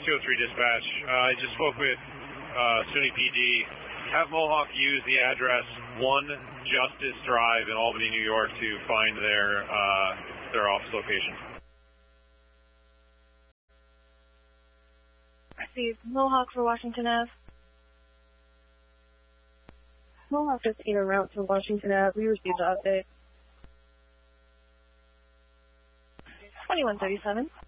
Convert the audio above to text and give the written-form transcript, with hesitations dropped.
203 dispatch. I just spoke with SUNY PD. Have Mohawk use the address 1 Justice Drive in Albany, New York to find their office location. Received. Mohawk for Washington Ave. Mohawk just in a route to Washington Ave. We received the update. 2137.